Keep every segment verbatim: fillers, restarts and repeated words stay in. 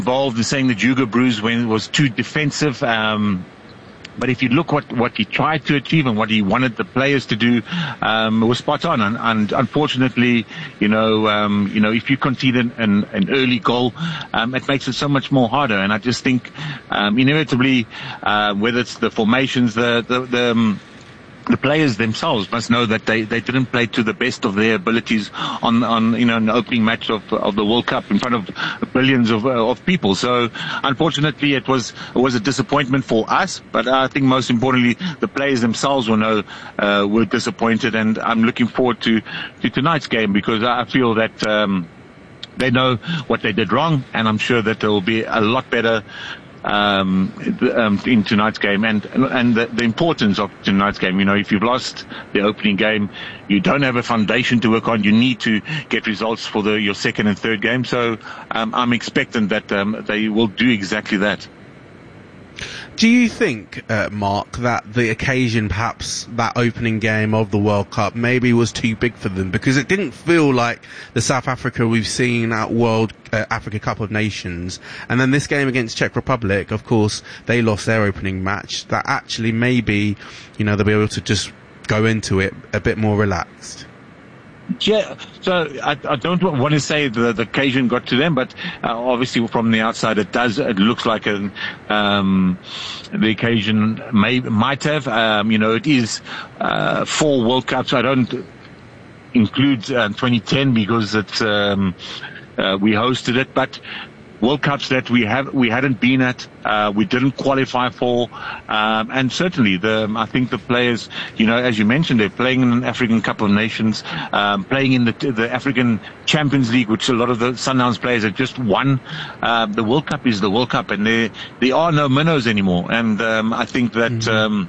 involved in saying the Juga bruise when it was too defensive. Um, But if you look what, what he tried to achieve and what he wanted the players to do, um, was spot on. And, and unfortunately, you know, um, you know, if you concede an, an, an early goal, um, it makes it so much more harder. And I just think, um, inevitably, uh, whether it's the formations, the, the, the, um, the players themselves must know that they, they didn't play to the best of their abilities on, on you know, an opening match of, of the World Cup in front of billions of, uh, of people. So, unfortunately, it was, it was a disappointment for us, but I think most importantly, the players themselves will know, uh, were disappointed, and I'm looking forward to, to tonight's game because I feel that, um, they know what they did wrong, and I'm sure that there will be a lot better Um, um, in tonight's game, and and the, the importance of tonight's game. You know, if you've lost the opening game, you don't have a foundation to work on. You need to get results for the your second and third game. So um, I'm expectant that um, they will do exactly that. Do you think, uh, Mark, that the occasion, perhaps that opening game of the World Cup, maybe was too big for them? Because it didn't feel like the South Africa we've seen at World uh, Africa Cup of Nations. And then this game against Czech Republic, of course, they lost their opening match. That actually maybe, you know, they'll be able to just go into it a bit more relaxed. Yeah, so I, I don't want to say the, the occasion got to them, but uh, obviously from the outside it does. It looks like an, um, the occasion may might have. Um, you know, it is uh, four World Cups. I don't include uh, twenty ten because it's um, uh, we hosted it, but World Cups that we have we hadn't been at, uh, we didn't qualify for, um, and certainly the I think the players, you know, as you mentioned, they're playing in an African Cup of Nations, um, playing in the the African Champions League, which a lot of the Sundowns players have just won. Uh, the World Cup is the World Cup, and there there are no minnows anymore, and um, I think that. Mm-hmm. Um,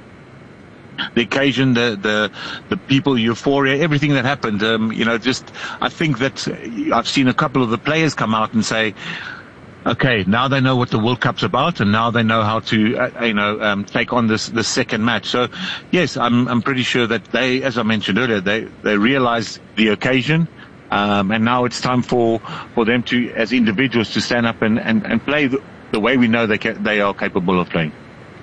The occasion, the, the, the people, euphoria, everything that happened, um, you know, just, I think that I've seen a couple of the players come out and say, okay, now they know what the World Cup's about, and now they know how to, uh, you know, um, take on this, the second match. So, yes, I'm, I'm pretty sure that they, as I mentioned earlier, they, they realize the occasion, um, and now it's time for, for them to, as individuals, to stand up and, and, and play the, the way we know they ca- they are capable of playing.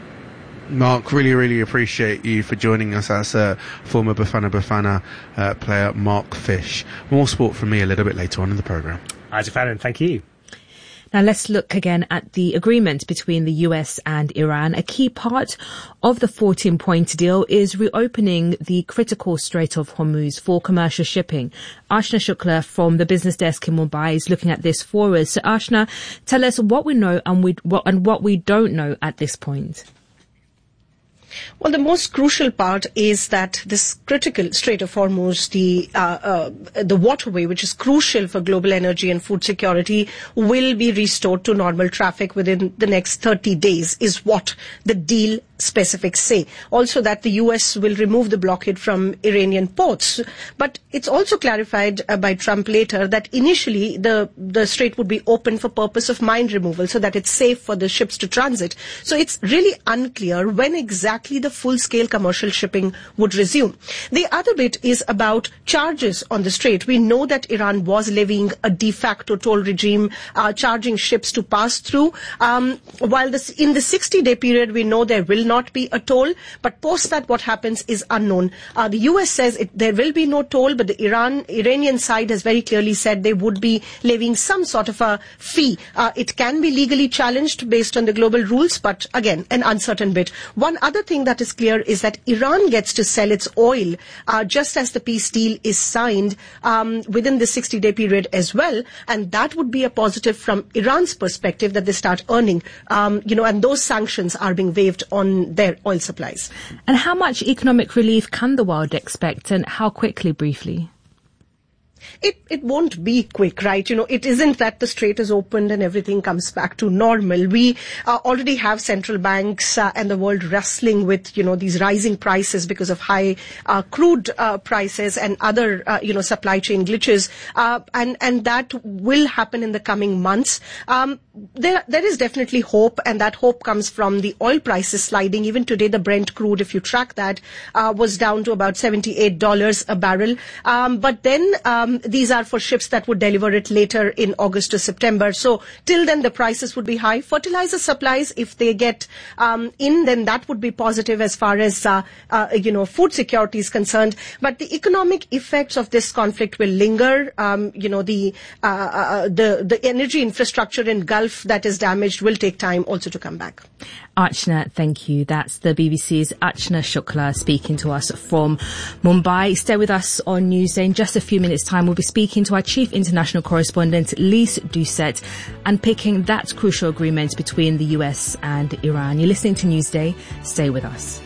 Mark, really, really appreciate you for joining us as a former Bafana Bafana uh, player, Mark Fish. More sport from me a little bit later on in the programme. Isaac Fallon, thank you. Now let's look again at the agreement between the U S and Iran. A key part of the fourteen-point deal is reopening the critical Strait of Hormuz for commercial shipping. Ashna Shukla from the business desk in Mumbai is looking at this for us. So Ashna, tell us what we know and, we, what, and what we don't know at this point. Well, the most crucial part is that this critical Strait of Hormuz, the uh, uh, the waterway, which is crucial for global energy and food security, will be restored to normal traffic within the next thirty days, is what the deal specifics say. Also that the U S will remove the blockade from Iranian ports. But it's also clarified uh, by Trump later that initially the, the strait would be open for purpose of mine removal so that it's safe for the ships to transit. So it's really unclear when exactly the full-scale commercial shipping would resume. The other bit is about charges on the strait. We know that Iran was levying a de facto toll regime, uh, charging ships to pass through. Um, while this, in the sixty-day period, we know there will not be a toll, but post that what happens is unknown. Uh, the U S says it, there will be no toll, but the Iran Iranian side has very clearly said they would be levying some sort of a fee. Uh, it can be legally challenged based on the global rules, but again, an uncertain bit. One other thing that is clear is that Iran gets to sell its oil uh, just as the peace deal is signed um, within the sixty-day period as well, and that would be a positive from Iran's perspective that they start earning, um, you know, and those sanctions are being waived on their oil supplies. And how much economic relief can the world expect, and how quickly, briefly? It it won't be quick, right? You know, it isn't that the strait is opened and everything comes back to normal. We uh, already have central banks uh, and the world wrestling with, you know, these rising prices because of high uh, crude uh, prices and other, uh, you know, supply chain glitches. Uh, and, and that will happen in the coming months. Um, there, there is definitely hope, and that hope comes from the oil prices sliding. Even today, the Brent crude, if you track that, uh, was down to about seventy-eight dollars a barrel. Um, but then, um, um, these are for ships that would deliver it later in August to September. So till then, the prices would be high. Fertilizer supplies, if they get um, in, then that would be positive as far as uh, uh, you know food security is concerned. But the economic effects of this conflict will linger. Um, you know the uh, uh, the the energy infrastructure in Gulf that is damaged will take time also to come back. Archana, thank you. That's the B B C's Archana Shukla speaking to us from Mumbai. Stay with us on Newsday. In just a few minutes' time, we'll be speaking to our chief international correspondent, Lise Doucette, and picking that crucial agreement between the U S and Iran. You're listening to Newsday. Stay with us.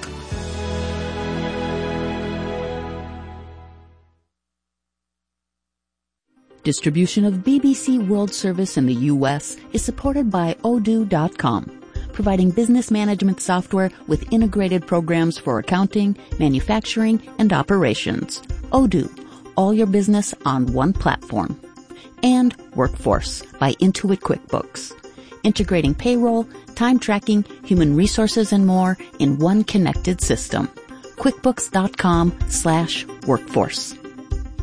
Distribution of B B C World Service in the U S is supported by Odoo dot com, providing business management software with integrated programs for accounting, manufacturing, and operations. Odoo, all your business on one platform. And Workforce by Intuit QuickBooks, integrating payroll, time tracking, human resources, and more in one connected system. QuickBooks dot com slash workforce.